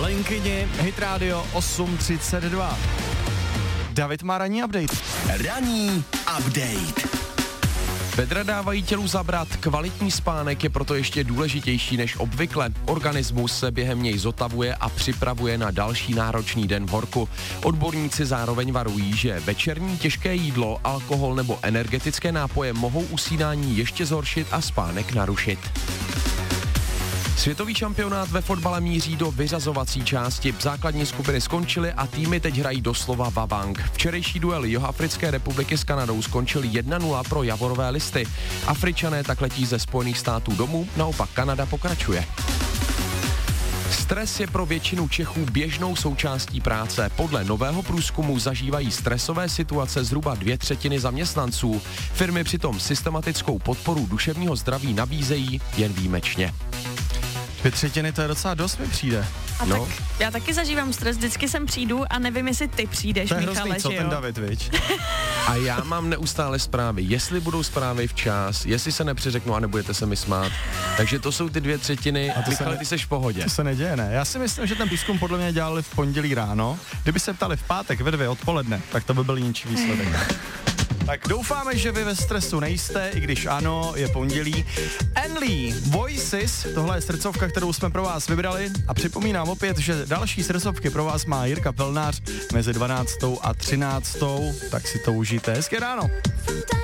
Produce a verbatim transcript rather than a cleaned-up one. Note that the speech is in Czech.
Lenkyni, Hit Radio osm třicet dva. David má ranní update. Ranní update. Bedra dávají tělu zabrat, kvalitní spánek je proto ještě důležitější než obvykle. Organismus se během něj zotavuje a připravuje na další náročný den v horku. Odborníci zároveň varují, že večerní těžké jídlo, alkohol nebo energetické nápoje mohou usínání ještě zhoršit a spánek narušit. Světový šampionát ve fotbale míří do vyřazovací části. Základní skupiny skončily a týmy teď hrají doslova vabank. Včerejší duel Jihoafrické republiky s Kanadou skončil jedna nula pro Javorové listy. Afričané tak letí ze Spojených států domů, naopak Kanada pokračuje. Stres je pro většinu Čechů běžnou součástí práce. Podle nového průzkumu zažívají stresové situace zhruba dvě třetiny zaměstnanců. Firmy přitom systematickou podporu duševního zdraví nabízejí jen výjimečně. Dvě třetiny, to je docela dost, mi přijde. A No. tak já taky zažívám stres, vždycky sem přijdu a nevím, jestli ty přijdeš, To je Michale, hrozný, co že ten jo? David, viď? A já mám neustále zprávy, jestli budou zprávy včas, jestli se nepřeřeknu a nebudete se mi smát. Takže to jsou ty dvě třetiny. to se Michale, ne- ty seš v pohodě. To se neděje, ne? Já si myslím, že ten průzkum podle mě dělali v pondělí ráno. Kdyby se ptali v pátek ve dvě odpoledne, tak to by byl ničí výsledek. Tak doufáme, že vy ve stresu nejste, i když ano, je pondělí. Enly, Voices, tohle je srdcovka, kterou jsme pro vás vybrali a připomínám opět, že další srdcovky pro vás má Jirka Pelnář mezi dvanáctou a třináctou, tak si to užijte. Hezké ráno.